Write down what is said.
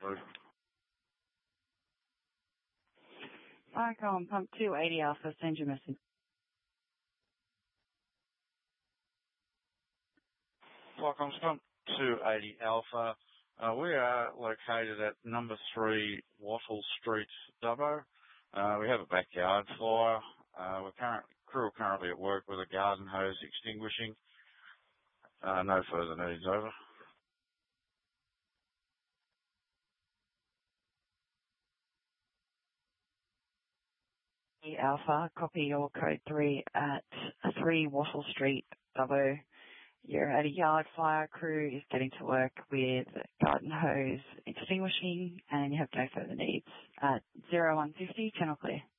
Fire column pump 280 Alpha, send your message. Fire column pump 280 Alpha. We are located at number 3 Wattle Street, Dubbo. We have a backyard fire. Crew are currently at work with a garden hose extinguishing. No further needs, over. Alpha, copy your code 3 at 3 Wattle Street, Dubbo. You're at a yard fire. Crew is getting to work with garden hose extinguishing, and you have no further needs. At 0150, channel clear.